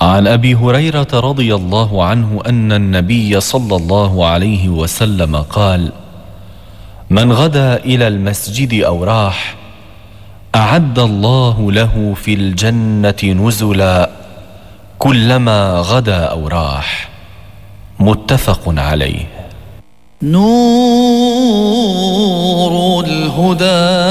عن أبي هريرة رضي الله عنه أن النبي صلى الله عليه وسلم قال: من غدا إلى المسجد أو راح أعد الله له في الجنة نزلا كلما غدا أو راح. متفق عليه. نور الهدى